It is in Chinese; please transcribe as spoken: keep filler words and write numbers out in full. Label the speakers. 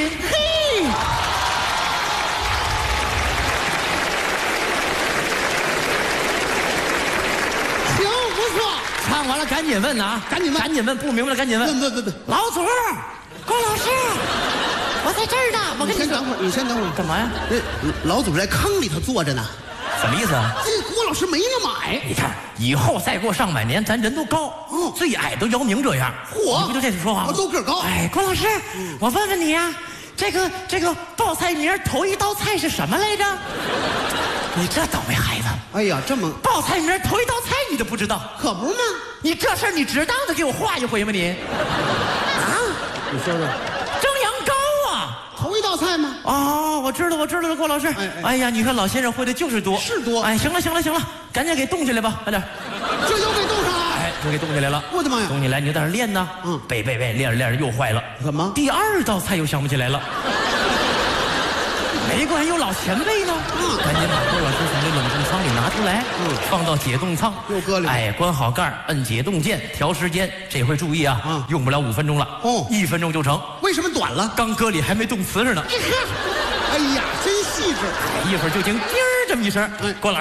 Speaker 1: 嘿。
Speaker 2: 行，不错。
Speaker 1: 唱完了赶紧问啊，
Speaker 2: 赶紧问
Speaker 1: 赶紧问，不明白了赶紧问。
Speaker 2: 问问问问，
Speaker 1: 老祖儿，郭老师，我在这儿呢。我跟你说，
Speaker 2: 你先等会儿，你先等会儿。
Speaker 1: 干嘛呀？
Speaker 2: 那老祖在坑里头坐着呢。
Speaker 1: 什么意思啊？
Speaker 2: 这郭老师没那么矮。
Speaker 1: 你看，以后再过上百年，咱人都高，
Speaker 2: 嗯
Speaker 1: 最矮都姚明这样。
Speaker 2: 嚯
Speaker 1: 你不就这次说话吗？
Speaker 2: 我都个儿高
Speaker 1: 哎，郭老师，我问问你呀、这个这个报菜名儿头一道菜是什么来着？你这倒霉孩子，
Speaker 2: 哎呀，这么
Speaker 1: 报菜名儿头一道菜你都不知道？
Speaker 2: 可不嘛？
Speaker 1: 你这事儿你值当的给我画一回吗你？
Speaker 2: 啊，你说说，
Speaker 1: 蒸羊羔啊！
Speaker 2: 头一道菜吗？
Speaker 1: 哦，我知道，我知道了，郭老师。
Speaker 2: 哎哎
Speaker 1: 哎呀，你看老先生会的就是多，
Speaker 2: 是多
Speaker 1: 哎，行了，行了，行了，赶紧给冻起来吧，快点。
Speaker 2: 这又给冻上了。
Speaker 1: 哎，就给冻起来了。
Speaker 2: 我的妈呀
Speaker 1: 冻起来你就在那练呢。
Speaker 2: 嗯
Speaker 1: 背背背，练着练着又坏了。
Speaker 2: 怎么
Speaker 1: 第二道菜又想不起来了。没关系，有老前辈呢。
Speaker 2: 嗯
Speaker 1: 赶紧把郭老师从这冷冻仓里拿出来，
Speaker 2: 嗯
Speaker 1: 放到解冻舱，
Speaker 2: 又搁里头
Speaker 1: 哎，关好盖儿，摁解冻键，调时间。这回注意啊，
Speaker 2: 嗯
Speaker 1: 用不了五分钟了，
Speaker 2: 哦
Speaker 1: 一分钟就成。
Speaker 2: 为什么短了？
Speaker 1: 刚搁里还没冻瓷实呢，
Speaker 2: 哎呀，真细致。
Speaker 1: 一会儿就听叮儿这么一声，
Speaker 2: 哎
Speaker 1: 郭老师